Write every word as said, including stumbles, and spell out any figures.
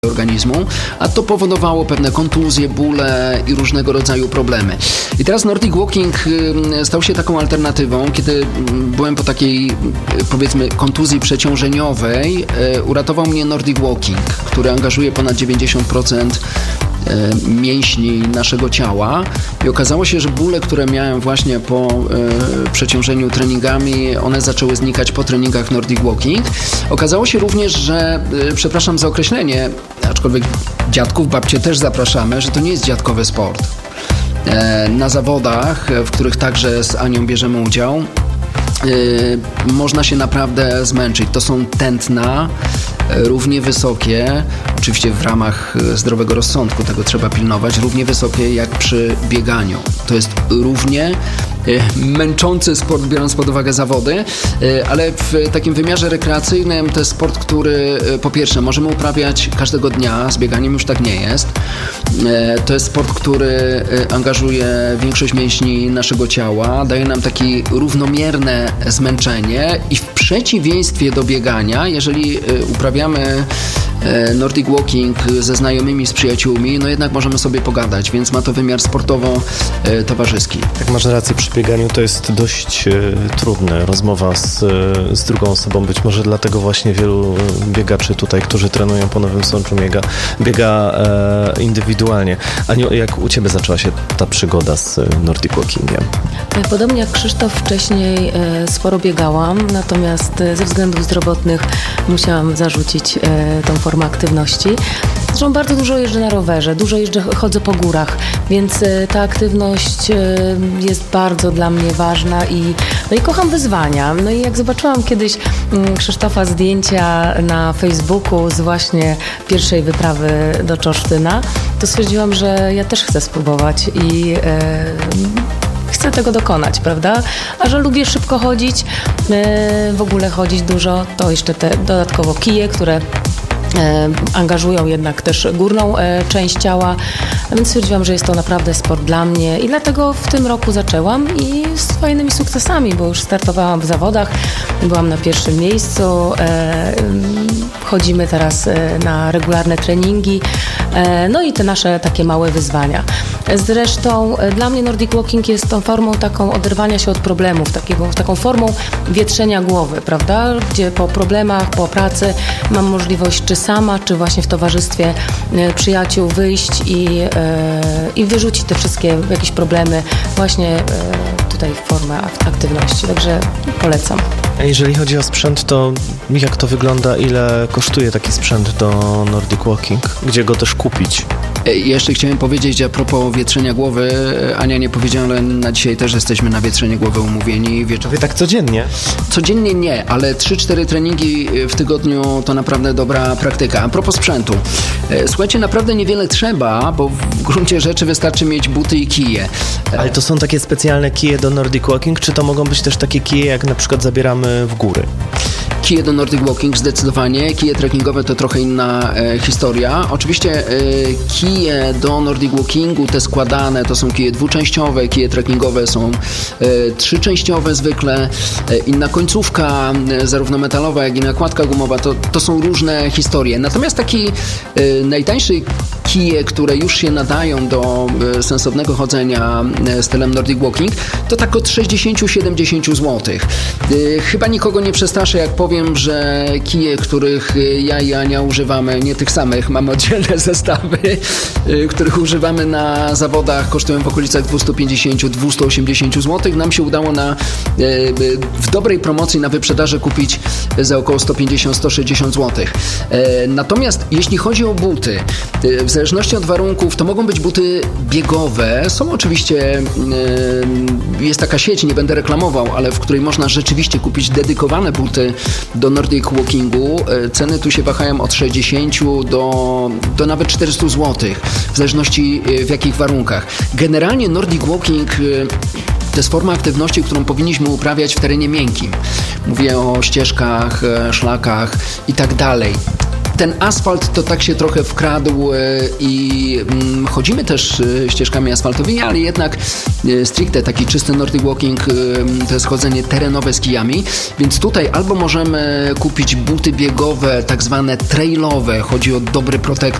organizmu, a to powodowało pewne kontuzje, bóle i różnego rodzaju problemy. I teraz Nordic Walking stał się taką alternatywą. Kiedy byłem po takiej, powiedzmy, kontuzji przeciążeniowej, uratował mnie Nordic Walking, który angażuje ponad dziewięćdziesiąt procent mięśni naszego ciała i okazało się, że bóle, które miałem właśnie po e, przeciążeniu treningami, one zaczęły znikać po treningach Nordic Walking. Okazało się również, że, e, przepraszam za określenie, aczkolwiek dziadków, babcie też zapraszamy, że to nie jest dziadkowy sport. E, na zawodach, w których także z Anią bierzemy udział, Yy, można się naprawdę zmęczyć. To są tętna, równie wysokie, oczywiście w ramach zdrowego rozsądku, tego trzeba pilnować, równie wysokie jak przy bieganiu. To jest równie yy, męczący sport, biorąc pod uwagę zawody, yy, ale w takim wymiarze rekreacyjnym to jest sport, który yy, po pierwsze możemy uprawiać każdego dnia, z bieganiem już tak nie jest. Yy, to jest sport, który yy, angażuje większość mięśni naszego ciała, daje nam taki równomierne zmęczenie i w przeciwieństwie do biegania, jeżeli uprawiamy Nordic Walking ze znajomymi, z przyjaciółmi, no jednak możemy sobie pogadać, więc ma to wymiar sportowo-towarzyski. Jak masz rację, przy bieganiu to jest dość e, trudne. Rozmowa z, z drugą osobą, być może dlatego właśnie wielu biegaczy tutaj, którzy trenują po Nowym Sączu, biega, biega e, indywidualnie. Aniu, jak u Ciebie zaczęła się ta przygoda z Nordic Walkingiem? Podobnie jak Krzysztof, wcześniej e, sporo biegałam, natomiast e, ze względów zdrowotnych musiałam zarzucić e, tą formę aktywności. Zresztą bardzo dużo jeżdżę na rowerze, dużo jeżdżę, chodzę po górach, więc e, ta aktywność e, jest bardzo dla mnie ważna i, no i kocham wyzwania. No i jak zobaczyłam kiedyś m, Krzysztofa zdjęcia na Facebooku z właśnie pierwszej wyprawy do Czorsztyna, to stwierdziłam, że ja też chcę spróbować i e, chcę tego dokonać, prawda? A że lubię szybko chodzić, w ogóle chodzić dużo, to jeszcze te dodatkowo kije, które angażują jednak też górną część ciała, więc stwierdziłam, że jest to naprawdę sport dla mnie i dlatego w tym roku zaczęłam i z fajnymi sukcesami, bo już startowałam w zawodach, byłam na pierwszym miejscu, chodzimy teraz na regularne treningi, no i te nasze takie małe wyzwania. Zresztą dla mnie Nordic Walking jest tą formą taką oderwania się od problemów, takiego, taką formą wietrzenia głowy, prawda? Gdzie po problemach, po pracy mam możliwość czy sama, czy właśnie w towarzystwie przyjaciół wyjść i, i wyrzucić te wszystkie jakieś problemy właśnie tutaj w formę aktywności. Także polecam. A jeżeli chodzi o sprzęt, to jak to wygląda? Ile kosztuje taki sprzęt do Nordic Walking? Gdzie go też kupić? Jeszcze chciałem powiedzieć, że a propos wietrzenia głowy, Ania nie powiedziała, ale na dzisiaj też jesteśmy na wietrzenie głowy umówieni. Wy tak codziennie? Codziennie nie, ale trzy cztery treningi w tygodniu to naprawdę dobra praktyka. A propos sprzętu. Słuchajcie, naprawdę niewiele trzeba, bo w gruncie rzeczy wystarczy mieć buty i kije. Ale to są takie specjalne kije do Nordic Walking, czy to mogą być też takie kije, jak na przykład zabieramy w góry? Kije do Nordic Walking zdecydowanie, kije trekkingowe to trochę inna e, historia. Oczywiście e, kije do Nordic Walkingu, te składane, to są kije dwuczęściowe, kije trekkingowe są e, trzyczęściowe zwykle. E, inna końcówka, e, zarówno metalowa, jak i nakładka gumowa, to, to są różne historie. Natomiast taki e, najtańszy kije, które już się nadają do e, sensownego chodzenia e, stylem Nordic Walking, to tak od sześćdziesiąt do siedemdziesięciu złotych. E, chyba nikogo nie przestraszę, jak powiem, że kije, których ja i Ania używamy, nie tych samych, mamy oddzielne zestawy, których używamy na zawodach, kosztują w okolicach dwieście pięćdziesiąt do dwieście osiemdziesiąt złotych. Nam się udało na, w dobrej promocji na wyprzedaży kupić za około sto pięćdziesiąt do stu sześćdziesięciu złotych. Natomiast jeśli chodzi o buty, w zależności od warunków, to mogą być buty biegowe. Są oczywiście, jest taka sieć, nie będę reklamował, ale w której można rzeczywiście kupić dedykowane buty do Nordic Walkingu. Ceny tu się wahają od sześćdziesięciu do, do nawet czterystu złotych, w zależności w jakich warunkach. Generalnie Nordic Walking to jest forma aktywności, którą powinniśmy uprawiać w terenie miękkim. Mówię o ścieżkach, szlakach i tak dalej. ten asfalt to tak się trochę wkradł i chodzimy też ścieżkami asfaltowymi, ale jednak stricte taki czysty Nordic Walking to jest chodzenie terenowe z kijami, więc tutaj albo możemy kupić buty biegowe, tak zwane trailowe, chodzi o dobry protektor,